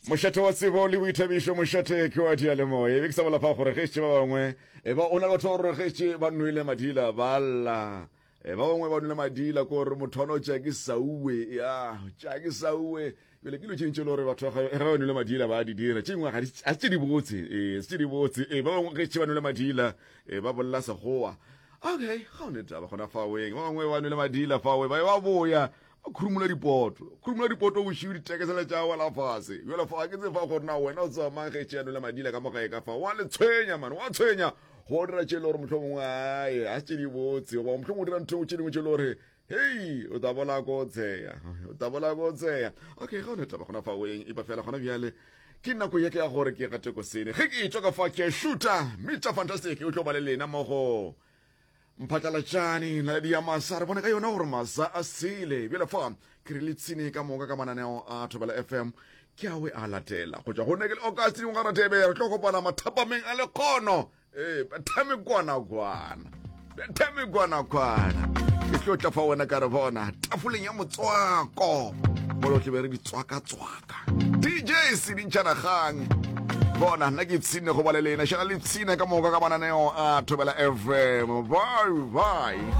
mošate wa tsebo le boithabišo mošate ke wa dialemoya e be ke sa bolapa gore getše ba bangwe ba o na le batho gore getše ba nnoile madila ba lla ba bangwe ba nnoile madila gore motho ona o tšake sauwe tšake sauwe bele ke lo tšentše le gore batho ga ba nnoile madila ba di dira tšengwe ga se tše di botse ba bangwe getše ba nnoile madila ba bolla sekgowa okay ga o netaba gona faweng ba bangwe ba nnoile madila fawe ba boya khurumula dipoto o shiri tekesela tša wala fase yola fa ke tse fa gore na wena o tsama ge tšeno le madila ka mogae ka fa wa le tshwenya man wa tshwenya go dira tšelo gore motlho mongwe ai a tše di botse go ba motlho mo dira ntho tše dingwe tšelo gore hey o ta bola go tseya okay ga o netaba gona fa weng e ba fela gona bjale ke nako ye ke ya gore ke gate ko sene ge ke tswa ka fa ke shooter Mr Fantastic o tlo ba le lena mo go mphatlalatšane na le diamasa re bone ka yona gore masa a sele bjale fa ke re le tsene ka moka ka mananeo a Thobela FM ke awe a latela go tšwa go ne ke le okasi dingwe ga ratebe re tlo kopana mathapameng a lekgono bethame kwana ke tlo tla fa wena ka re bona tafoleng ya motswako mo tle be re ditswaka DJ Sidintšhanagang bona nna ke tsine go ba le lena shaka le tsine ka moka ka mananeo a Thobela FM bye